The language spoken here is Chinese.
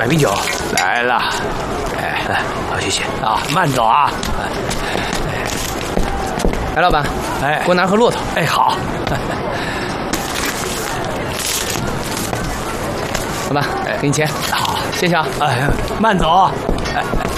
杯酒。 来了。 哎，来，好，谢谢啊，慢走啊。 哎，老板， 哎， 给我拿盒骆驼。 哎，好。 老板，给你钱。 好， 谢谢啊。 哎，慢走。哎。